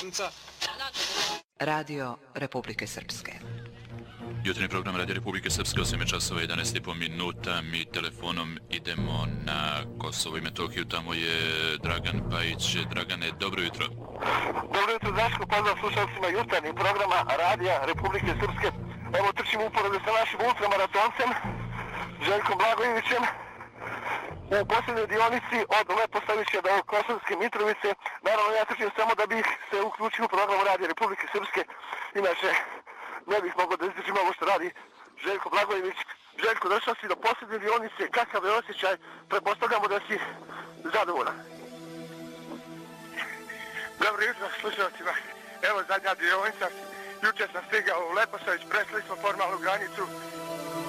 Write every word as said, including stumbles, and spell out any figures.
Loznica. Radio Republike Srpske. Jutarnji program Radio Republike Srpske, osam časova jedanaest i pol minuta. Mi telefonom idemo na Kosovo i Metohiju. Tamo je Dragan Pajić. Dragane, dobro jutro. Dobro jutro, Daško. Pozdrav slušalcima jutarnjih programa Radija Republike Srpske. Evo trčimo uporedo sa našim ultramaratoncem, Željkom Blagojevićem, u posljednjoj dionici od Leposavića do Kosovske Mitrovice. Naravno, ja trčim samo da bih se uključio u program Radija Republike Srpske. Inače, ne bih mogao da izdržim ovo što radi Željko Blagojević. Željko, došao si do posljednje dionice, kakav je osjećaj? Pretpostavljamo da si zadovoljan. Dobro jutro slušalcima. Evo zadnja dionica. Jučer sam stigao u Leposavić, presli smo formalnu granicu